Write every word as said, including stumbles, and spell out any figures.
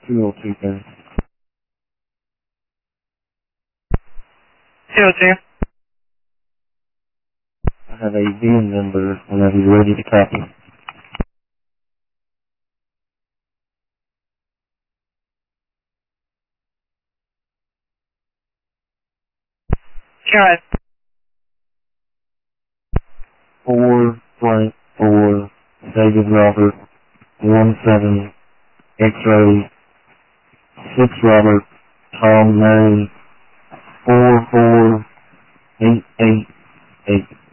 two oh two, sir. two oh two. I have a V I N number whenever you're ready to copy. Go ahead. Four blank four David Robert one seven X-ray six Robert Tom Mary four four eight eight eight.